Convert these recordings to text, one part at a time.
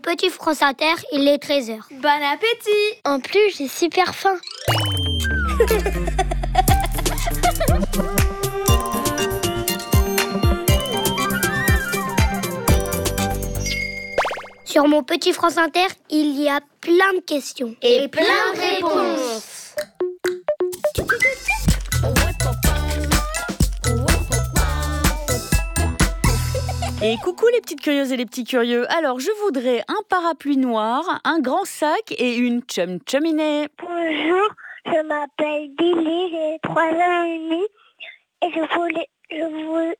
petit France Inter, il est 13h. Bon appétit! En plus, j'ai super faim. Sur mon petit France Inter, il y a plein de questions. Et plein de réponses. Et coucou les petites curieuses et les petits curieux. Alors, je voudrais un parapluie noir, un grand sac et une cheminée. Bonjour, je m'appelle Billy, j'ai 3 ans et demi et je voudrais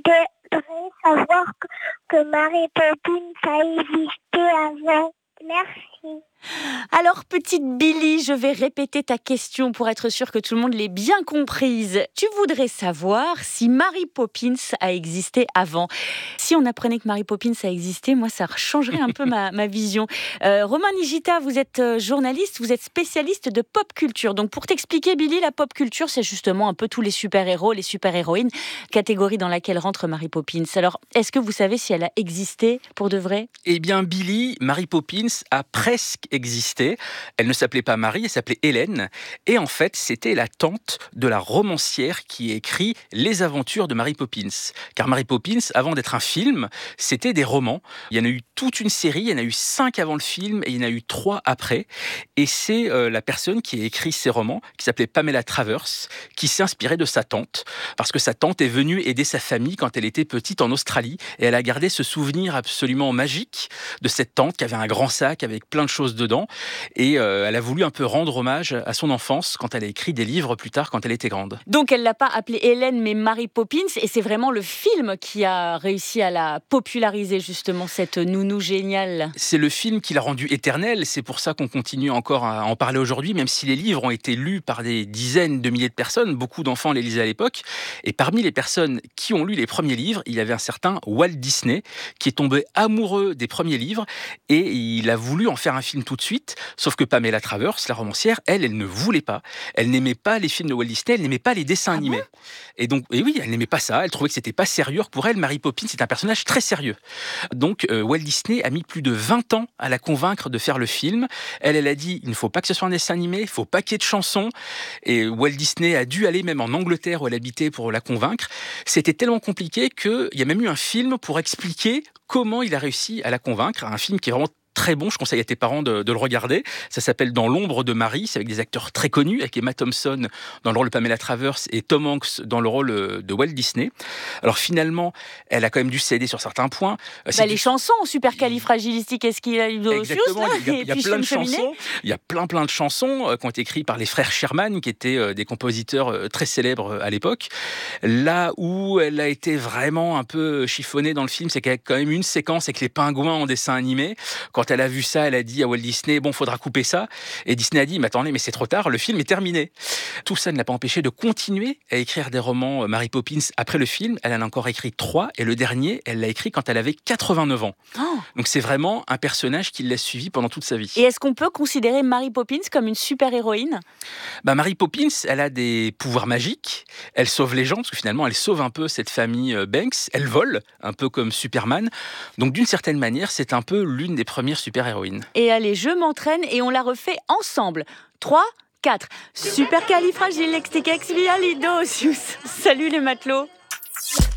savoir que Mary Poppins a existé avant. Merci. Alors, petite Billy, je vais répéter ta question pour être sûre que tout le monde l'ait bien comprise. Tu voudrais savoir si Mary Poppins a existé avant. Si on apprenait que Mary Poppins a existé, moi, ça changerait un peu ma vision. Romain Nigita, vous êtes journaliste, vous êtes spécialiste de pop culture. Donc, pour t'expliquer, Billy, la pop culture, c'est justement un peu tous les super-héros, les super-héroïnes, catégorie dans laquelle rentre Mary Poppins. Alors, est-ce que vous savez si elle a existé pour de vrai ? Eh bien, Billy, Mary Poppins a presque existé. Elle ne s'appelait pas Marie, elle s'appelait Hélène. Et en fait, c'était la tante de la romancière qui écrit Les aventures de Mary Poppins. Car Mary Poppins, avant d'être un film, c'était des romans. Il y en a eu toute une série, il y en a eu 5 avant le film et il y en a eu 3 après. Et c'est la personne qui a écrit ces romans, qui s'appelait Pamela Travers, qui s'est inspirée de sa tante. Parce que sa tante est venue aider sa famille quand elle était petite en Australie. Et elle a gardé ce souvenir absolument magique de cette tante qui avait un grand sac avec plein de choses dedans. Et elle a voulu un peu rendre hommage à son enfance quand elle a écrit des livres plus tard quand elle était grande. Donc elle l'a pas appelée Hélène mais Mary Poppins et c'est vraiment le film qui a réussi à la populariser justement, cette nounou géniale. C'est le film qui l'a rendue éternelle, c'est pour ça qu'on continue encore à en parler aujourd'hui, même si les livres ont été lus par des dizaines de milliers de personnes, beaucoup d'enfants les lisaient à l'époque, et parmi les personnes qui ont lu les premiers livres, il y avait un certain Walt Disney qui est tombé amoureux des premiers livres et il a voulu en faire un film tout de suite, sauf que Pamela Travers, la romancière, elle ne voulait pas. Elle n'aimait pas les films de Walt Disney, elle n'aimait pas les dessins animés. Bon Et donc, et oui, elle n'aimait pas ça, elle trouvait que c'était pas sérieux. Pour elle, Mary Poppins, c'est un personnage très sérieux. Donc, Walt Disney a mis plus de 20 ans à la convaincre de faire le film. Elle a dit, il ne faut pas que ce soit un dessin animé, il ne faut pas qu'il y ait de chansons. Et Walt Disney a dû aller même en Angleterre où elle habitait pour la convaincre. C'était tellement compliqué qu'il y a même eu un film pour expliquer comment il a réussi à la convaincre. Un film qui est vraiment très bon, je conseille à tes parents de le regarder. Ça s'appelle Dans l'ombre de Marie, c'est avec des acteurs très connus, avec Emma Thompson dans le rôle de Pamela Travers et Tom Hanks dans le rôle de Walt Disney. Alors finalement, elle a quand même dû céder sur certains points. Les chansons supercalifragilistique, est-ce qu'il y a eu Exactement, il y a plein de chansons. Il y a plein de chansons qui ont été écrites par les frères Sherman, qui étaient des compositeurs très célèbres à l'époque. Là où elle a été vraiment un peu chiffonnée dans le film, c'est qu'il y a quand même une séquence avec les pingouins en dessin animé. Quand elle a vu ça, elle a dit à Walt Disney, bon, faudra couper ça. Et Disney a dit, mais attendez, mais c'est trop tard, le film est terminé. Tout ça ne l'a pas empêché de continuer à écrire des romans Mary Poppins après le film. Elle en a encore écrit 3 et le dernier, elle l'a écrit quand elle avait 89 ans. Oh. Donc c'est vraiment un personnage qui l'a suivi pendant toute sa vie. Et est-ce qu'on peut considérer Mary Poppins comme une super-héroïne ? Mary Poppins, elle a des pouvoirs magiques. Elle sauve les gens, parce que finalement, elle sauve un peu cette famille Banks. Elle vole, un peu comme Superman. Donc d'une certaine manière, c'est un peu l'une des premières super-héroïnes. Et allez, je m'entraîne et on la refait ensemble. 3, 4. Supercalifragilisticexpialidocious. Salut les matelots.